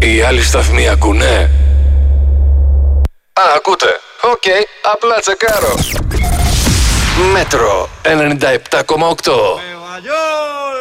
Οι άλλοι σταθμοί ακούνε? Α, ακούτε. Οκ, απλά τσεκάρω. Μέτρο 97,8.